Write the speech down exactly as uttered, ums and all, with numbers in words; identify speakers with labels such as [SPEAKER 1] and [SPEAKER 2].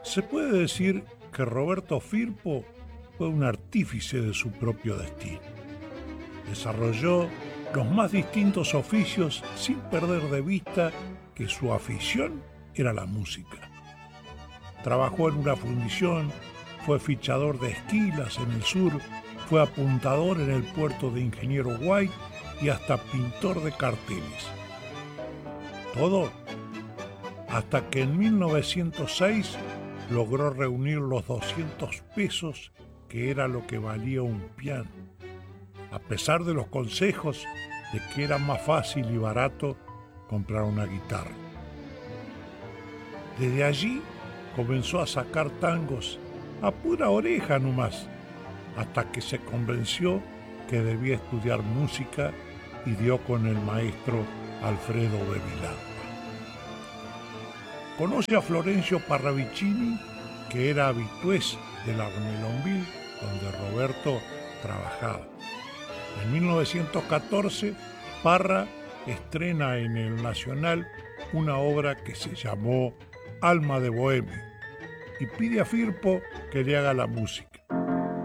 [SPEAKER 1] Se puede decir que Roberto Firpo fue un artífice de su propio destino. Desarrolló los más distintos oficios sin perder de vista que su afición era la música. Trabajó en una fundición, fue fichador de esquilas en el sur, fue apuntador en el puerto de Ingeniero White y hasta pintor de carteles. Todo hasta que en mil novecientos seis logró reunir los doscientos pesos que era lo que valía un piano, a pesar de los consejos de que era más fácil y barato comprar una guitarra. Desde allí comenzó a sacar tangos a pura oreja nomás, hasta que se convenció que debía estudiar música y dio con el maestro Alfredo Bevilacqua. Conoce a Florencio Parravicini, que era habitués de la Armelonville, donde Roberto trabajaba. En mil novecientos catorce, Parra estrena en el Nacional una obra que se llamó Alma de Bohemio y pide a Firpo que le haga la música.